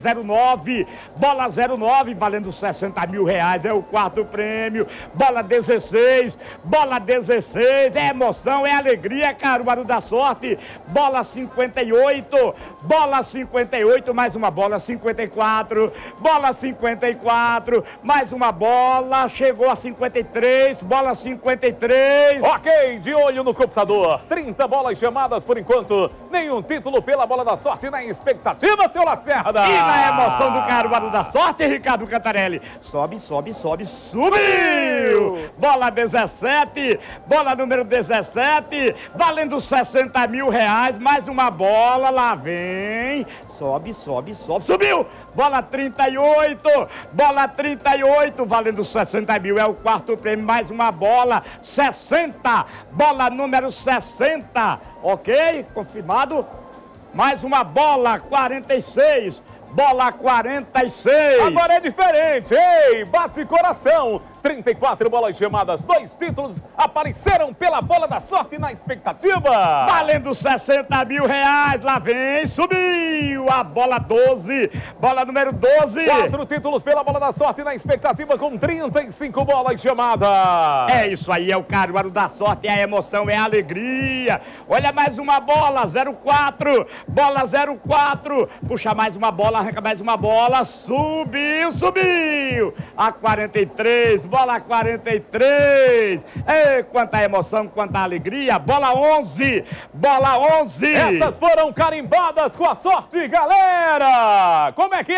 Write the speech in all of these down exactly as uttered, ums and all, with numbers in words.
zero nove, bola zero nove, valendo sessenta mil reais, é o quarto prêmio. Bola dezesseis, bola dezesseis, é emoção, é alegria, é Caruaru da Sorte. Bola cinquenta e oito, bola cinquenta e oito, mais uma bola cinquenta e quatro, bola cinquenta e quatro, mais uma bola, chegou a cinquenta e três, bola cinquenta e três. Ok, de olho no computador, trinta bolas chamadas por enquanto, nenhum título pela Bola da Sorte na expectativa, seu Lacerda. E na emoção do Caruaru da Sorte, Ricardo Cantarelli. Sobe, sobe, sobe, subiu! Bola dezessete, bola número dezessete, valendo sessenta mil reais, mais uma bola, lá vem. Sobe, sobe, sobe, subiu! Bola trinta e oito, bola trinta e oito, valendo sessenta mil, é o quarto prêmio, mais uma bola, sessenta, bola número sessenta, ok? Confirmado? Mais uma bola, quarenta e seis. Bola quarenta e seis. Agora é diferente. Ei, bate coração. trinta e quatro bolas chamadas, dois títulos apareceram pela Bola da Sorte na expectativa. Valendo sessenta mil reais, lá vem, subiu a bola doze, bola número doze. Quatro títulos pela Bola da Sorte na expectativa com trinta e cinco bolas chamadas. É isso aí, é o Caruaru da Sorte, é a emoção, é a alegria. Olha mais uma bola, zero quatro, bola zero quatro, puxa mais uma bola, arranca mais uma bola, subiu, subiu, a quarenta e três, bola quarenta e três, ei, quanta emoção, quanta alegria, bola onze, bola onze. Essas foram carimbadas com a sorte, galera, como é que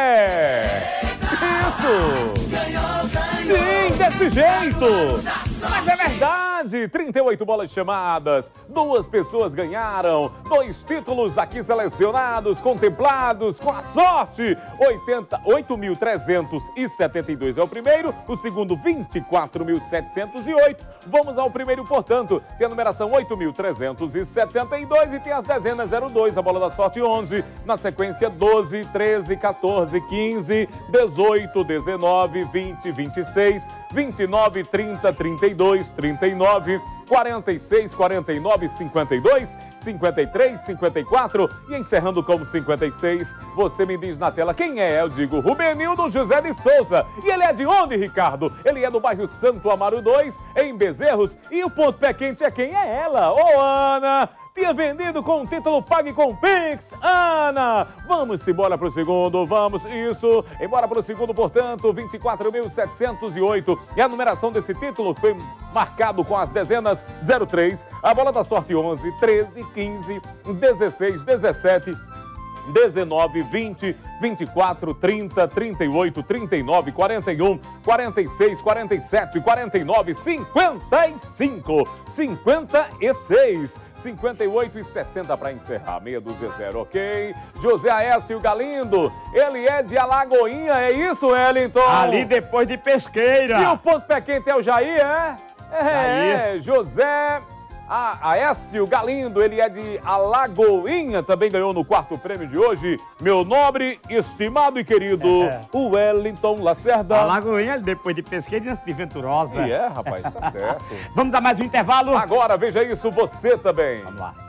é? Isso! Sim, desse jeito! Mas é verdade, trinta e oito bolas chamadas, duas pessoas ganharam, dois títulos aqui selecionados, contemplados com a sorte, oito mil trezentos e setenta e dois é o primeiro, o segundo vinte e quatro mil setecentos e oito, vamos ao primeiro, portanto, tem a numeração oito mil trezentos e setenta e dois e tem as dezenas zero dois, a Bola da Sorte onze, na sequência doze, treze, quatorze, quinze, dezoito, dezenove, vinte, vinte e seis, vinte e nove, trinta, trinta e dois, trinta e nove, quarenta e seis, quarenta e nove, cinquenta e dois, cinquenta e três, cinquenta e quatro e encerrando como cinquenta e seis, você me diz na tela quem é, eu digo Rubenildo José de Souza. E ele é de onde, Ricardo? Ele é do bairro Santo Amaro dois, em Bezerros, e o ponto pé quente é quem? É ela, ô Ana! Tinha vendido com o título Pague com Pix, Ana! Vamos embora para o segundo, vamos, isso, embora para o segundo, portanto, vinte e quatro mil setecentos e oito. E a numeração desse título foi marcado com as dezenas zero três, a Bola da Sorte onze, treze, quinze, dezesseis, dezessete, dezenove, vinte, vinte e quatro, trinta, trinta e oito, trinta e nove, quarenta e um, quarenta e seis, quarenta e sete, quarenta e nove, cinquenta e cinco, cinquenta e seis, cinquenta e oito e sessenta para encerrar, meia dúzia zero, ok? José Aécio Galindo, ele é de Alagoinha, é isso, Wellington? Ali depois de Pesqueira. E o ponto pé quente é o Jair, é? É, é José Aécio Galindo, ele é de Alagoinha, também ganhou no quarto prêmio de hoje, meu nobre, estimado e querido, é. o Wellington Lacerda. Alagoinha, depois de Pesqueira e Venturosa. E é, rapaz, tá certo. Vamos dar mais um intervalo? Agora, veja isso, você também. Vamos lá.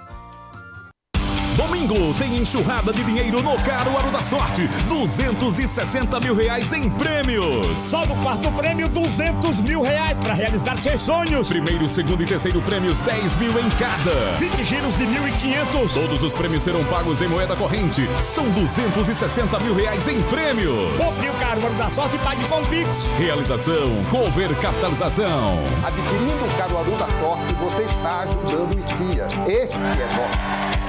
Domingo tem enxurrada de dinheiro no Caruaru da Sorte. duzentos e sessenta mil reais em prêmios. Só no quarto prêmio, duzentos mil reais para realizar seus sonhos. Primeiro, segundo e terceiro prêmios, dez mil em cada. vinte giros de mil e quinhentos. Todos os prêmios serão pagos em moeda corrente. São duzentos e sessenta mil reais em prêmios. Compre o Caruaru da Sorte e pague com Pix. Realização Cover Capitalização. Adquirindo o Caruaru da Sorte, você está ajudando o ICIA. Esse é nosso.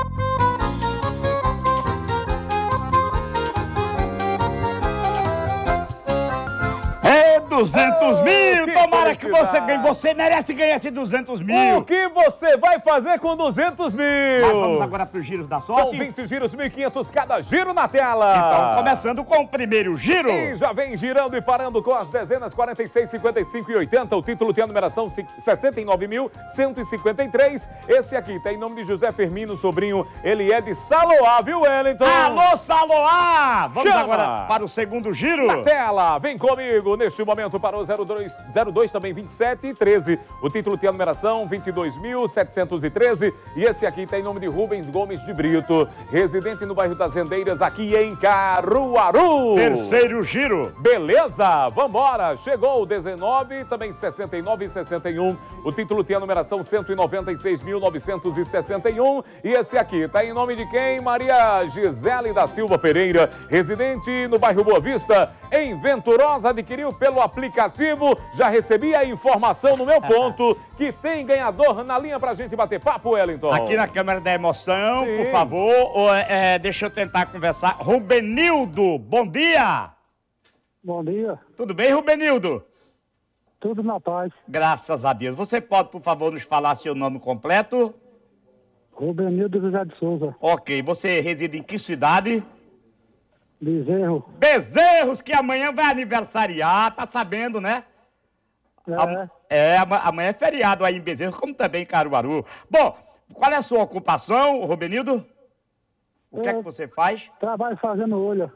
duzentos mil, que tomara que você felicidade. ganhe, você merece ganhar esses duzentos mil. O que você vai fazer com duzentos mil? Mas vamos agora para os giros da sorte. São vinte giros, mil e quinhentos cada giro na tela. Então, começando com o primeiro giro. E já vem girando e parando com as dezenas quarenta e seis, cinquenta e cinco e oitenta. O título tem a numeração sessenta e nove mil cento e cinquenta e três. Esse aqui tem nome de José Firmino, sobrinho. Ele é de Saloá, viu, Wellington? Alô, Saloá! Vamos Chama. agora para o segundo giro. Na tela, vem comigo neste momento. lançamento para o zero dois, zero dois também vinte e sete e treze. O título tem a numeração vinte e dois mil setecentos e treze. E esse aqui tem nome de Rubens Gomes de Brito, residente no bairro das Rendeiras, aqui em Caruaru. Terceiro giro. Beleza, vambora. Chegou o dezenove, também sessenta e nove e sessenta e um. O título tem a numeração cento e noventa e seis mil novecentos e sessenta e um. E esse aqui tá em nome de quem? Maria Gisele da Silva Pereira, residente no bairro Boa Vista, em Venturosa, adquiriu pelo aplicativo. Já recebi a informação no meu ponto que tem ganhador na linha pra gente bater papo, Wellington. Aqui na câmera da emoção, Sim. por favor, ou, é, deixa eu tentar conversar. Rubenildo, bom dia. Bom dia, Tudo bem, Rubenildo? tudo na paz. Graças a Deus. Você pode, por favor, nos falar seu nome completo? Rubenildo José de Souza, Ok, você reside em que cidade? Bezerro. Bezerros, que amanhã vai aniversariar, tá sabendo, né? É, Am- É, ama- amanhã é feriado aí em Bezerros, como também em Caruaru. Bom, qual é a sua ocupação, Rubenildo? O que é que Eu- você faz? trabalho fazendo olho.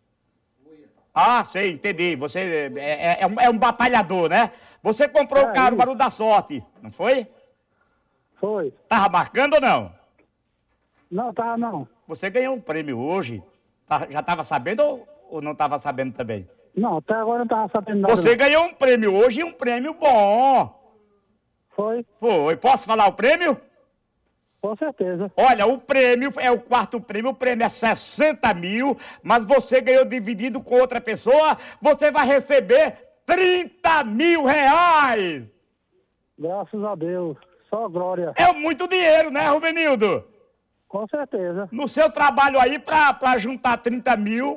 Ah, sei, entendi. Você é, é- é um, é um batalhador, né? Você comprou É, o Caruaru da Sorte, não foi? Foi. Tava marcando ou não? Não, tá não. Você ganhou um prêmio hoje. Tá- já estava sabendo ou, ou não estava sabendo também? Não, até agora eu não tava sabendo nada. Você não. ganhou um prêmio hoje e um prêmio bom. Foi, Foi. Posso falar o prêmio? com certeza. Olha, o prêmio é o quarto prêmio, o prêmio é sessenta mil, mas você ganhou dividido com outra pessoa, você vai receber trinta mil reais. Graças a Deus. Só glória. É muito dinheiro, né, Rubenildo? Com certeza. No seu trabalho aí, pra, pra juntar trinta mil,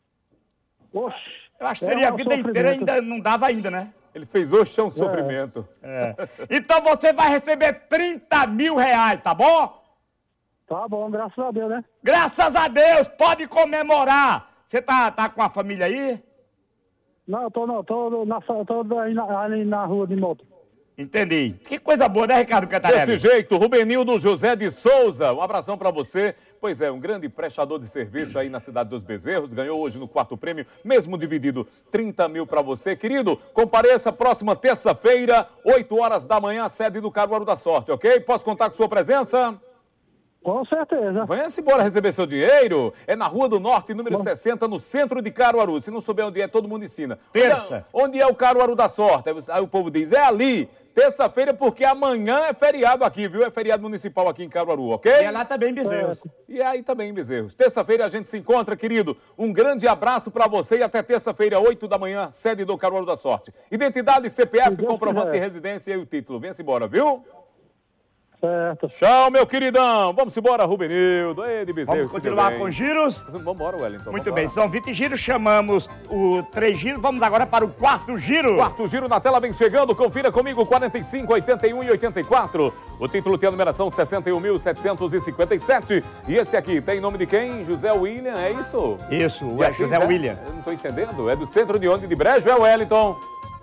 Oxe. eu acho que é seria a um vida inteira, sofrimento. ainda não dava ainda, né? Ele fez hoje é um sofrimento. É. Então você vai receber trinta mil reais, tá bom? Tá bom, graças a Deus, né? Graças a Deus, pode comemorar. Você tá, tá com a família aí? Não, eu tô, não, tô, na, tô aí na, ali na rua de moto. Entendi. Que coisa boa, né, Ricardo Cantarelli? Desse jeito, Rubenildo José de Souza, um abração pra você. Pois é, um grande prestador de serviço aí na cidade dos Bezerros, ganhou hoje no quarto prêmio, mesmo dividido, trinta mil pra você. Querido, compareça próxima terça-feira, oito horas da manhã, sede do Caruaru da Sorte, ok? Posso contar com sua presença? Com certeza. Venha-se embora receber seu dinheiro. É na Rua do Norte, número sessenta, no centro de Caruaru. Se não souber onde é, todo mundo ensina. Terça. Onde, onde é o Caruaru da Sorte? Aí você- Aí o povo diz, é ali. Terça-feira, porque amanhã é feriado aqui, viu? É feriado municipal aqui em Caruaru, ok? E é lá também, Bezerros. E aí também em Bezerros. Terça-feira a gente se encontra, querido. Um grande abraço pra você e até terça-feira, oito da manhã, sede do Caruaru da Sorte. Identidade, C P F, Deus comprovante de quiser. residência e o título. Venha-se embora, viu? Certo. Tchau, meu queridão. Vamos embora, Vamos Rubenildo. Ei, de Bezerros. Continuar se deu bem. com giros? Vamos embora, Wellington. Muito vambora. bem, são vinte giros, chamamos o três giros, vamos agora para o quarto giro. Quarto giro na tela vem chegando, confira comigo, quarenta e cinco, oitenta e um e oitenta e quatro. O título tem a numeração sessenta e um mil setecentos e cinquenta e sete. E esse aqui tem nome de quem? José William, é isso? Isso, o E assim, José né? William. Eu não estou entendendo, é do centro de onde? De Brejo, é Wellington?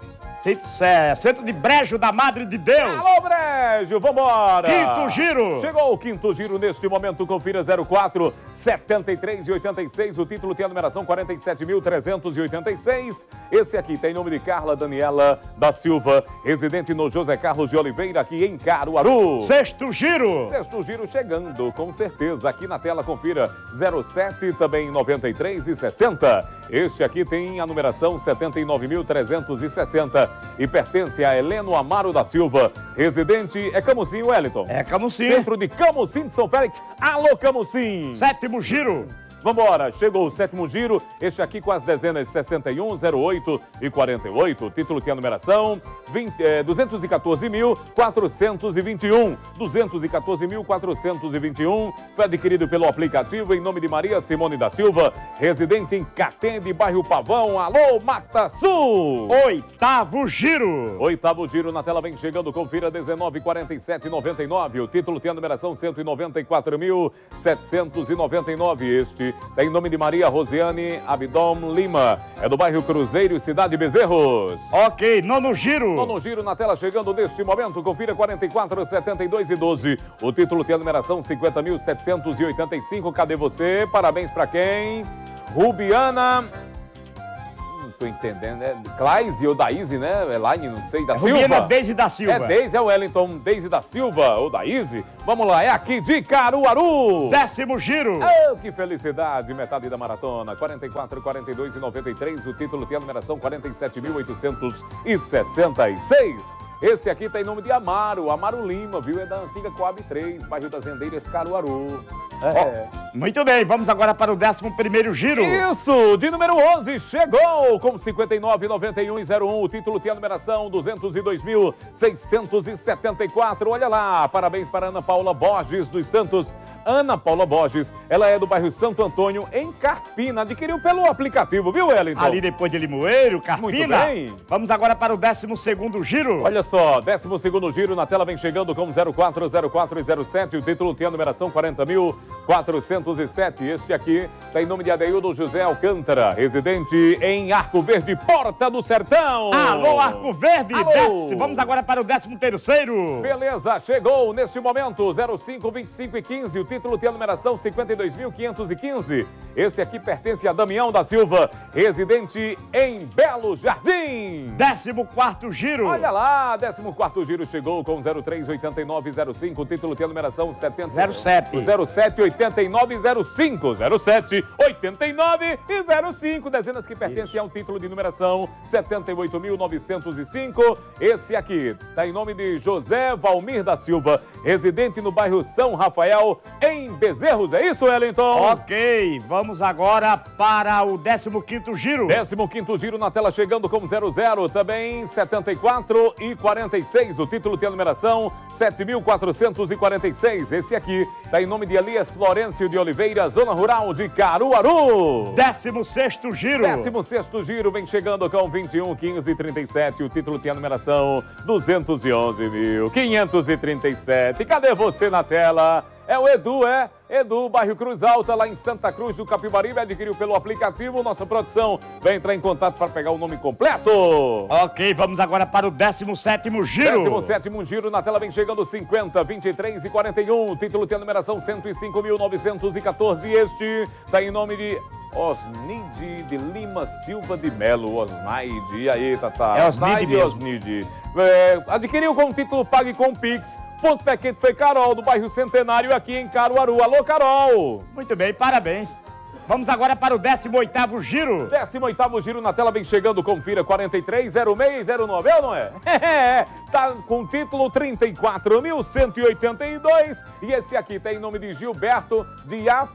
É, Centro de Brejo da Madre de Deus. Alô, Brejo, vambora! Quinto giro. Chegou o quinto giro neste momento, confira zero quatro, setenta e três e oitenta e seis. O título tem a numeração quarenta e sete mil trezentos e oitenta e seis. Esse aqui tem nome de Carla Daniela da Silva, residente no José Carlos de Oliveira, aqui em Caruaru. Sexto giro. Sexto giro chegando, com certeza. Aqui na tela, confira zero sete, também noventa e três e sessenta. Este aqui tem a numeração setenta e nove mil trezentos e sessenta e pertence a Heleno Amaro da Silva, residente é Camusim, Wellington. É Camusim. Centro de Camusim de São Félix. Alô, Camusim. Sétimo giro. Vambora, chegou o sétimo giro, este aqui com as dezenas sessenta e um, zero oito e quarenta e oito. O título que é a numeração vinte, é, duzentos e quatorze mil quatrocentos e vinte e um. duzentos e quatorze mil quatrocentos e vinte e um. Foi adquirido pelo aplicativo em nome de Maria Simone da Silva, residente em Catende, bairro Pavão. Alô, Mata Sul! Oitavo giro. Oitavo giro na tela vem chegando, confira dezenove, quarenta e sete, noventa e nove. O título tem a numeração cento e noventa e quatro mil setecentos e noventa e nove. Este tem em nome de Maria Rosiane Abdom Lima. É do bairro Cruzeiro, cidade de Bezerros. Ok, nono giro. Nono giro na tela chegando neste momento, confira quarenta e quatro, setenta e dois e doze. O título tem a numeração cinquenta mil setecentos e oitenta e cinco. Cadê você? Parabéns pra quem? Rubiana... tô entendendo, né? Claise ou Daíse, né? Elaine, não sei, da é Silva. Rubiana Deise da Silva. É Deise, é o Wellington Deise da Silva ou Daíse. Vamos lá, é aqui de Caruaru. Décimo giro. Oh, que felicidade, metade da maratona. quarenta e quatro, quarenta e dois e noventa e três. O título tem a numeração quarenta e sete mil oitocentos e sessenta e seis. Esse aqui tá em nome de Amaro, Amaro Lima, viu? É da antiga Coab três, bairro das Rendeiras, Caruaru. É. Oh, muito bem, vamos agora para o décimo primeiro giro. Isso, de número onze, chegou com cinquenta e nove, noventa e um e zero um. O título tem a numeração duzentos e dois mil seiscentos e setenta e quatro. Olha lá, parabéns para Ana Paula Borges dos Santos. Ana Paula Borges, ela é do bairro Santo Antônio, em Carpina. Adquiriu pelo aplicativo, viu, Wellington? Ali depois de Limoeiro, Carpina. Muito bem. Vamos agora para o décimo segundo giro. Olha só, décimo segundo giro, na tela vem chegando com zero quatro, zero quatro e zero sete. O título tem a numeração quarenta mil quatrocentos e sete. Este aqui está em nome de Adeildo José Alcântara, residente em Arco Verde, Porta do Sertão. Alô, Arco Verde. Alô. Desce. Vamos agora para o décimo terceiro. Beleza, chegou neste momento, zero cinco, vinte e cinco e quinze. O título tem a numeração cinquenta e dois mil quinhentos e quinze. Esse aqui pertence a Damião da Silva, residente em Belo Jardim. Décimo quarto giro. Olha lá, décimo quarto giro chegou com zero três, oitenta e nove, zero cinco. O título tem a numeração setenta... zero sete. zero sete, oitenta e nove, zero cinco. zero sete, oitenta e nove e zero cinco. Dezenas que pertencem ao título de numeração setenta e oito mil novecentos e cinco. Esse aqui está em nome de José Valmir da Silva, residente no bairro São Rafael, em Bezerros. É isso, Wellington? Ok, vamos agora para o décimo quinto giro. Décimo quinto giro na tela chegando com zero zero, também setenta e quatro e quarenta e seis. O título tem a numeração sete mil quatrocentos e quarenta e seis. Esse aqui está em nome de Elias Florencio de Oliveira, zona rural de Caruaru. Décimo sexto giro. Décimo sexto giro vem chegando com vinte e um, quinze e trinta e sete. O título tem a numeração duzentos e onze mil quinhentos e trinta e sete. Cadê você na tela? É o Edu, é? Edu, bairro Cruz Alta, lá em Santa Cruz do Capibaribe, adquiriu pelo aplicativo. Nossa produção vai entrar em contato para pegar o nome completo. Ok, vamos agora para o décimo sétimo giro. Décimo sétimo giro, na tela vem chegando cinquenta, vinte e três e quarenta e um. O título tem a numeração cento e cinco mil novecentos e quatorze. Este está em nome de Osnide de Lima Silva de Melo. Osnaide, e aí, Tatá? É Osnide mesmo. Osnide. É, adquiriu com o título Pague com Pix. Ponto pé quente foi Carol, do bairro Centenário, aqui em Caruaru. Alô, Carol! Muito bem, parabéns. Vamos agora para o décimo oitavo giro. décimo oitavo giro na tela vem chegando, confira, quarenta e três, zero seis, zero nove, é ou não é? É, tá com o título trinta e quatro mil cento e oitenta e dois. E esse aqui tá em nome de Gilberto de A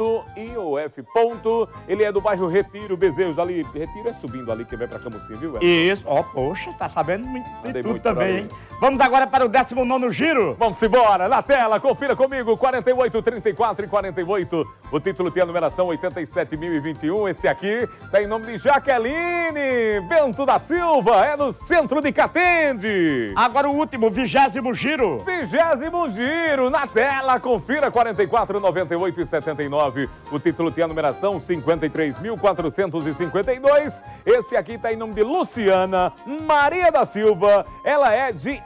I O F. Ele é do bairro Retiro, Bezerros, ali. Retiro é subindo ali, que vai pra Camusim, viu? É? Isso, ó, oh, poxa, tá sabendo muito de Andei tudo muito também, hein? Vamos agora para o décimo nono giro. Vamos embora, na tela, confira comigo, quarenta e oito, trinta e quatro e quarenta e oito. O título tem a numeração oitenta e sete mil e vinte e um. Esse aqui tá em nome de Jaqueline Bento da Silva, é no centro de Catende. Agora o último, vigésimo giro. Vigésimo giro, na tela, confira, quarenta e quatro, noventa e oito e setenta e nove. O título tem a numeração cinquenta e três mil quatrocentos e cinquenta e dois. Esse aqui tá em nome de Luciana Maria da Silva, ela é de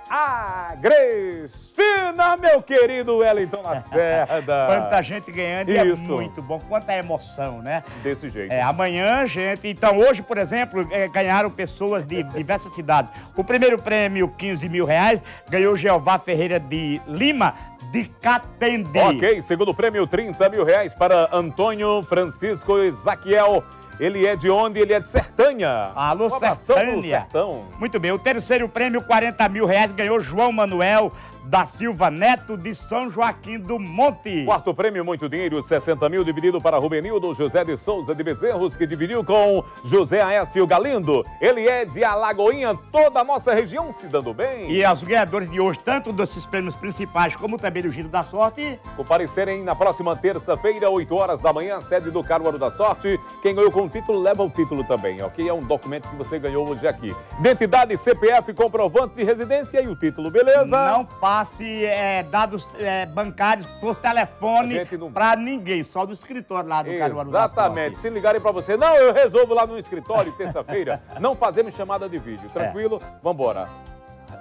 Agrestina, meu querido Wellington Lacerda. Quanta gente ganhando, e Isso. é muito bom, quanta emoção, né? Desse jeito. É, amanhã, gente, então hoje, por exemplo, é, ganharam pessoas de diversas cidades. O primeiro prêmio, quinze mil reais, ganhou Jeová Ferreira de Lima, de Catende. Ok, segundo prêmio, trinta mil reais para Antônio Francisco Ezaquiel. Ele é de onde? Ele é de Sertânia. Alô, Uma nação do Sertânia. sertão. Muito bem, o terceiro prêmio, quarenta mil reais, ganhou João Manuel da Silva Neto, de São Joaquim do Monte. Quarto prêmio, muito dinheiro, sessenta mil, dividido para Rubenildo José de Souza de Bezerros, que dividiu com José Aécio Galindo. Ele é de Alagoinha, toda a nossa região se dando bem. E os ganhadores de hoje, tanto desses prêmios principais como também do Giro da Sorte, comparecerem na próxima terça-feira, oito horas da manhã, sede do Caruaru da Sorte. Quem ganhou com o título, leva o título também, ok? É um documento que você ganhou hoje aqui. Identidade, C P F, comprovante de residência e o título, beleza? não passe é, dados é, bancários por telefone não... para ninguém, só do escritório lá do Caruaru da Sorte. Exatamente. Se ligarem para você, não, eu resolvo lá no escritório, terça-feira. Não fazemos chamada de vídeo. Tranquilo? É. Vambora.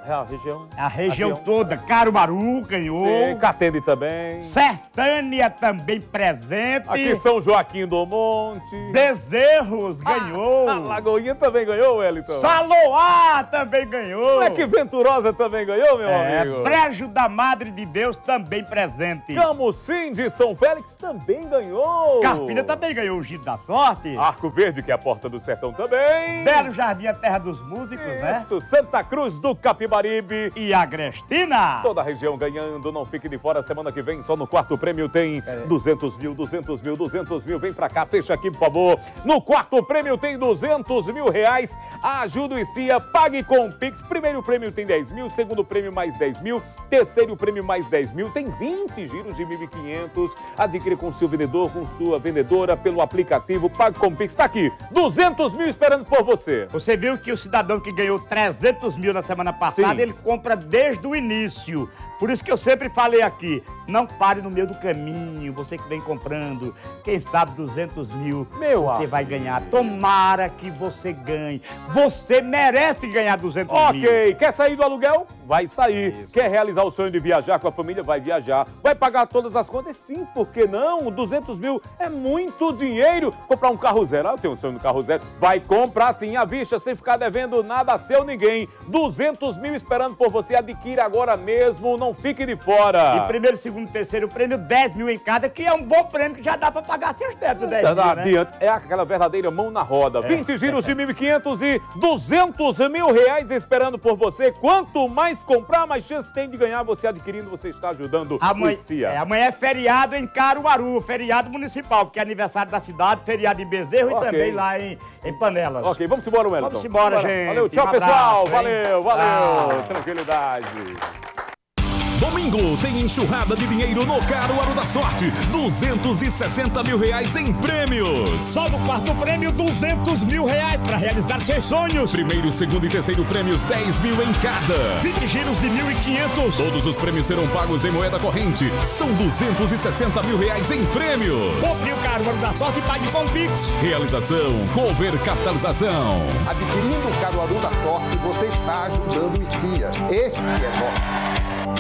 a região? A região Avião. toda. Caruaru ganhou. Sim, Catende também. Sertânia também presente. Aqui São Joaquim do Monte. Bezerros ganhou. A Lagoinha também ganhou, Wellington. Saloá também ganhou. Não é que Venturosa também ganhou, meu É, amigo? Brejo da Madre de Deus também presente. Camusim de São Félix também ganhou. Carpina também ganhou o Giro da Sorte. Arco Verde, que é a porta do sertão também. Belo Jardim, a terra dos músicos, né? Isso, Santa Cruz do Capibaribe. E Agrestina. Toda a região ganhando, não fique de fora. Semana que vem, só no quarto prêmio tem duzentos mil, duzentos mil, duzentos mil. Vem pra cá, fecha aqui, por favor. No quarto prêmio tem duzentos mil reais. Ajuda o ICIA, pague com Pix. Primeiro prêmio tem dez mil, segundo prêmio mais dez mil, terceiro prêmio mais dez mil. Tem vinte giros de mil e quinhentos. Adquire com seu vendedor, com sua vendedora, pelo aplicativo, pague com Pix. Tá aqui, duzentos mil esperando por você. Você viu que o cidadão que ganhou trezentos mil na semana passada, Sim. ele compra desde o início. Por isso que eu sempre falei aqui, não pare no meio do caminho, você que vem comprando, quem sabe duzentos mil Meu você amor. vai ganhar. Tomara que você ganhe. Você merece ganhar duzentos mil. Ok, quer sair do aluguel? Vai sair. Isso. Quer realizar o sonho de viajar com a família? Vai viajar. Vai pagar todas as contas? Sim, por que não? duzentos mil é muito dinheiro. Comprar um carro zero. Ah, eu tenho um sonho no carro zero. Vai comprar sim, à vista, sem ficar devendo nada a seu ninguém. duzentos mil esperando por você. Adquire agora mesmo, não fique de fora. E primeiro, segundo, terceiro prêmio, dez mil em cada, que é um bom prêmio que já dá pra pagar seus tetos, dez mil, né? Adiante. É aquela verdadeira mão na roda. É. vinte giros de mil e quinhentos e duzentos mil reais esperando por você. Quanto mais comprar, mais chance tem de ganhar. Você adquirindo, você está ajudando amanhã, o ICIA. É, amanhã é feriado em Caruaru, feriado municipal, porque é aniversário da cidade, feriado em Bezerro Okay. e também lá em, em Panelas. Ok, vamos embora, Wellington. Vamos embora, gente. Valeu, tchau, Um pessoal. abraço, valeu, valeu. Tchau. Tranquilidade. Domingo tem enxurrada de dinheiro no Caruaru da Sorte. duzentos e sessenta mil reais em prêmios. Só no quarto prêmio, duzentos mil reais para realizar seus sonhos. Primeiro, segundo e terceiro prêmios, dez mil em cada. vinte giros de mil e quinhentos. Todos os prêmios serão pagos em moeda corrente. São duzentos e sessenta mil reais em prêmios. Compre o Caruaru da Sorte e pague com Pix. Realização Cover Capitalização. Adquirindo o Caruaru da Sorte, você está ajudando o ICIA. Esse é nosso.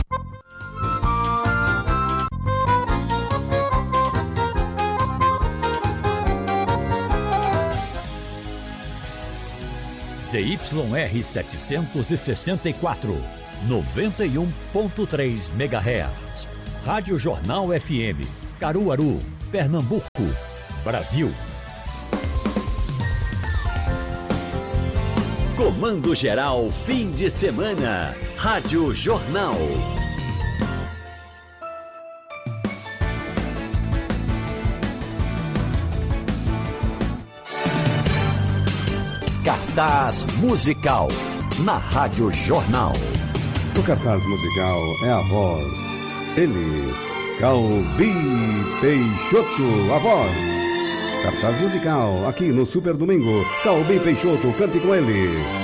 Z Y R setecentos e sessenta e quatro, noventa e um ponto três megahertz. Rádio Jornal F M, Caruaru, Pernambuco, Brasil. Comando Geral, fim de semana. Rádio Jornal. Cartaz musical na Rádio Jornal. O cartaz musical é a voz. Ele, Calbi Peixoto, a voz. Cartaz musical aqui no Super Domingo. Calbi Peixoto, cante com ele.